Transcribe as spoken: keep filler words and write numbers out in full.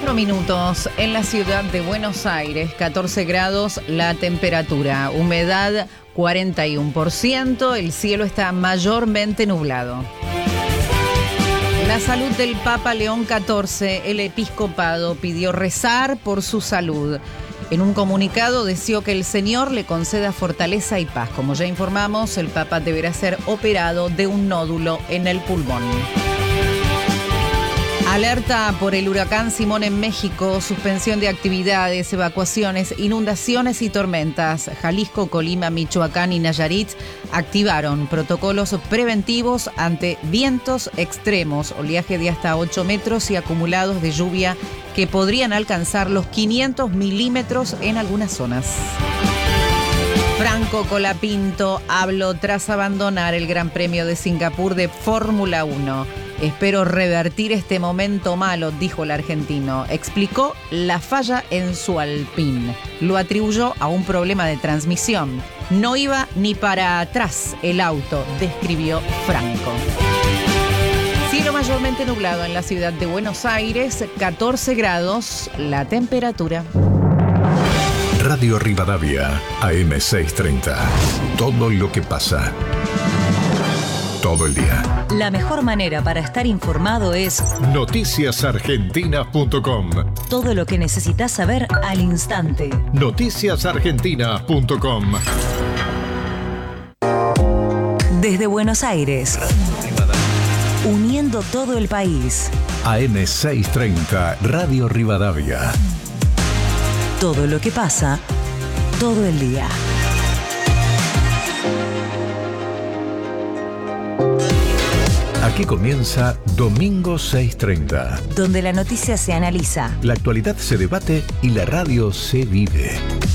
veinticuatro minutos en la ciudad de Buenos Aires, catorce grados la temperatura, humedad cuarenta y uno por ciento, el cielo está mayormente nublado. La salud del Papa León catorce, el episcopado pidió rezar por su salud. En un comunicado deseó que el Señor le conceda fortaleza y paz. Como ya informamos, el Papa deberá ser operado de un nódulo en el pulmón. Alerta por el huracán Simón en México, suspensión de actividades, evacuaciones, inundaciones y tormentas. Jalisco, Colima, Michoacán y Nayarit activaron protocolos preventivos ante vientos extremos, oleaje de hasta ocho metros y acumulados de lluvia que podrían alcanzar los quinientos milímetros en algunas zonas. Franco Colapinto habló tras abandonar el Gran Premio de Singapur de Fórmula uno. Espero revertir este momento malo, dijo el argentino. Explicó la falla en su Alpine. Lo atribuyó a un problema de transmisión. No iba ni para atrás el auto, describió Franco. Cielo mayormente nublado en la ciudad de Buenos Aires, catorce grados la temperatura. Radio Rivadavia, A M seiscientos treinta. Todo lo que pasa. Todo el día. La mejor manera para estar informado es noticias argentinas punto com. Todo lo que necesitas saber al instante. noticias argentinas punto com. Desde Buenos Aires, uniendo todo el país. A M seiscientos treinta, Radio Rivadavia. Todo lo que pasa, todo el día. Aquí comienza Domingo seiscientos treinta. Donde la noticia se analiza, La actualidad se debate y la radio se vive.